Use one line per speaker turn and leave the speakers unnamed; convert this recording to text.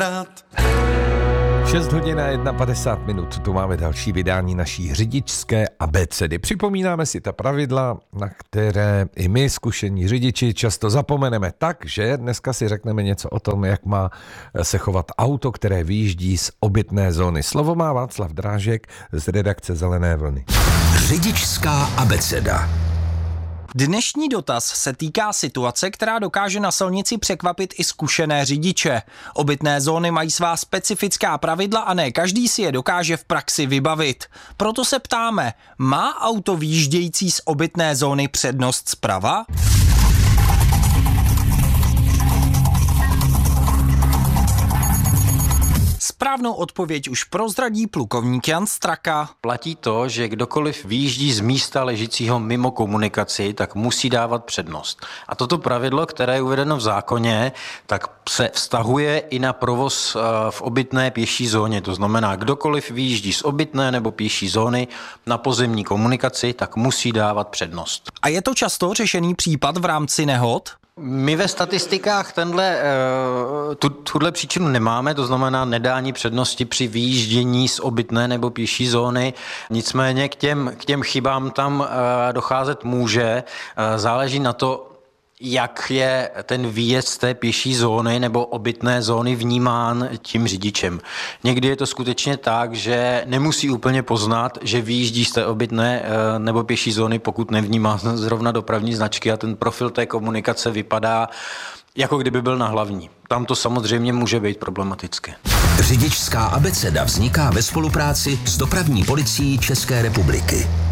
6 hodin a 51 minut, tu máme další vydání naší řidičské abecedy. Připomínáme si ta pravidla, na které i my, zkušení řidiči, často zapomeneme, takže dneska si řekneme něco o tom, jak má se chovat auto, které vyjíždí z obytné zóny. Slovo má Václav Drážek z redakce Zelené vlny.
Řidičská abeceda.
Dnešní dotaz se týká situace, která dokáže na silnici překvapit i zkušené řidiče. Obytné zóny mají svá specifická pravidla a ne každý si je dokáže v praxi vybavit. Proto se ptáme, má auto vyjíždějící z obytné zóny přednost zprava? Správnou odpověď už prozradí plukovník Jan Straka.
Platí to, že kdokoliv vyjíždí z místa ležícího mimo komunikaci, tak musí dávat přednost. A toto pravidlo, které je uvedeno v zákoně, tak se vztahuje i na provoz v obytné pěší zóně. To znamená, kdokoliv vyjíždí z obytné nebo pěší zóny na pozemní komunikaci, tak musí dávat přednost.
A je to často řešený případ v rámci nehod?
My ve statistikách tuhle příčinu nemáme, to znamená nedání přednosti při vyjíždění z obytné nebo pěší zóny. Nicméně k těm chybám tam docházet může. Záleží na to, jak je ten výjezd z té pěší zóny nebo obytné zóny vnímán tím řidičem. Někdy je to skutečně tak, že nemusí úplně poznat, že vyjíždí z té obytné nebo pěší zóny, pokud nevnímá zrovna dopravní značky a ten profil té komunikace vypadá, jako kdyby byl na hlavní. Tam to samozřejmě může být problematické.
Řidičská abeceda vzniká ve spolupráci s Dopravní policií České republiky.